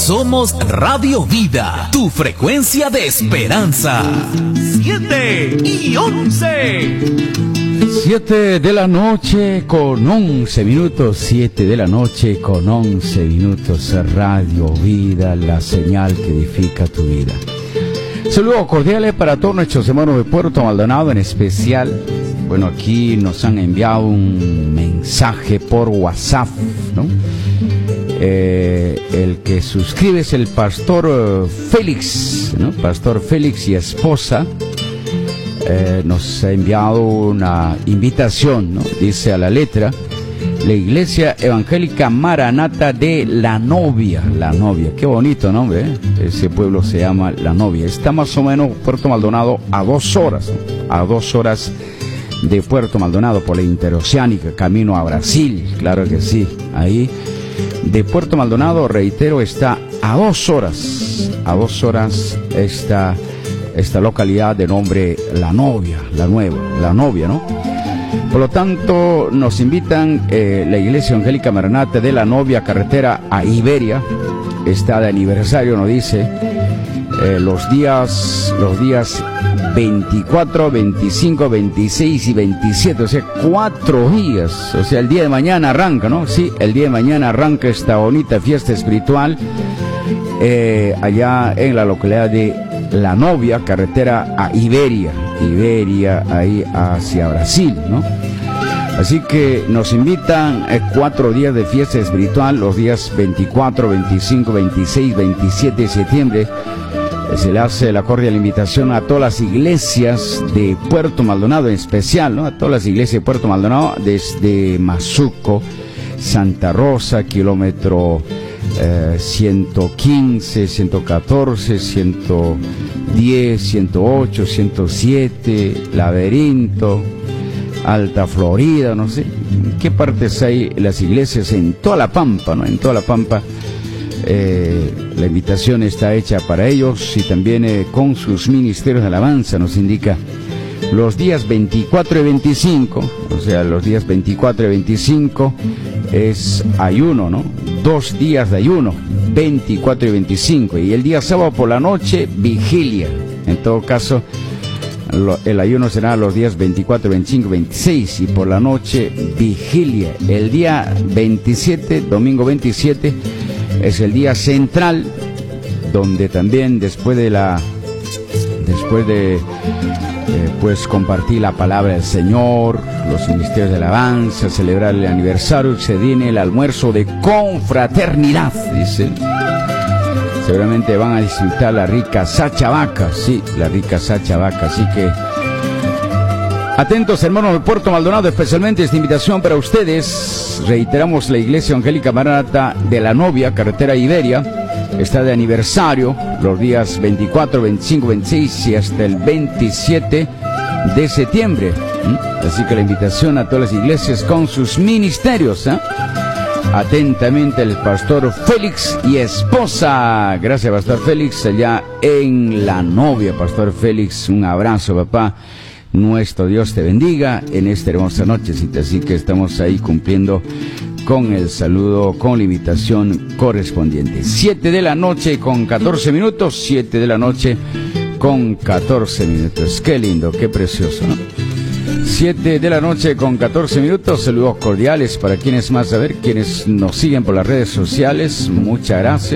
Somos Radio Vida, tu frecuencia de esperanza. 7:11. 7 de la noche con 11 minutos, 7 de la noche con 11 minutos, Radio Vida, la señal que edifica tu vida. Saludos cordiales para todos nuestros hermanos de Puerto Maldonado, en especial. Bueno, aquí nos han enviado un mensaje por WhatsApp, ¿no? El que suscribe es el pastor Félix, ¿no? Pastor Félix y esposa. Nos ha enviado una invitación, ¿no? Dice a la letra: la Iglesia Evangélica Maranata de La Novia. La Novia, qué bonito nombre, ¿eh? Ese pueblo se llama La Novia. Está más o menos Puerto Maldonado a 2 horas, ¿no? A 2 horas de Puerto Maldonado por la interoceánica, camino a Brasil, claro que sí. Ahí de Puerto Maldonado, reitero, está a 2 horas. A 2 horas esta localidad de nombre La Novia, La Novia, ¿no? Por lo tanto, nos invitan la Iglesia Evangélica Maranata de La Novia, carretera a Iberia. Está de aniversario, nos dice, los días 24, 25, 26 y 27, o sea, 4 días. O sea, el día de mañana arranca, ¿no? Sí, el día de mañana arranca esta bonita fiesta espiritual allá en la localidad de La Novia, carretera a Iberia, ahí hacia Brasil, ¿no? Así que nos invitan 4 días de fiesta espiritual, los días 24, 25, 26, 27 de septiembre. Se le hace la cordial invitación a todas las iglesias de Puerto Maldonado, en especial, ¿no? A todas las iglesias de Puerto Maldonado, desde Mazuco, Santa Rosa, kilómetro 115, 114, 110, 108, 107, Laberinto, Alta Florida, no sé, ¿en qué partes hay las iglesias? En toda la Pampa, ¿no? En toda la Pampa. La invitación está hecha para ellos, y también con sus ministerios de alabanza. Nos indica los días 24 y 25, o sea, los días 24 y 25 es ayuno, ¿no? 2 días de ayuno, 24 y 25, y el día sábado por la noche, vigilia. En todo caso, el ayuno será los días 24, 25, 26, y por la noche, vigilia. El día 27, domingo 27, es el día central, donde también después de pues compartir la palabra del Señor, los ministerios de alabanza, celebrar el aniversario, se viene el almuerzo de confraternidad, dice. Seguramente van a disfrutar la rica sachabaca, sí, la rica sachabaca. Así que atentos, hermanos de Puerto Maldonado, especialmente esta invitación para ustedes. Reiteramos, la Iglesia Evangélica Maranata de La Novia, carretera Iberia, está de aniversario los días 24, 25, 26 y hasta el 27 de septiembre. Así que la invitación a todas las iglesias con sus ministerios, ¿eh? Atentamente el pastor Félix y esposa. Gracias, pastor Félix, allá en La Novia. Pastor Félix, un abrazo, papá. Nuestro Dios te bendiga en esta hermosa noche. Así que estamos ahí cumpliendo con el saludo, con la invitación correspondiente. 7 de la noche con 14 minutos. 7 de la noche con 14 minutos. Qué lindo, qué precioso, ¿no? 7 de la noche con 14 minutos. Saludos cordiales para quienes más, a ver, quienes nos siguen por las redes sociales. Muchas gracias.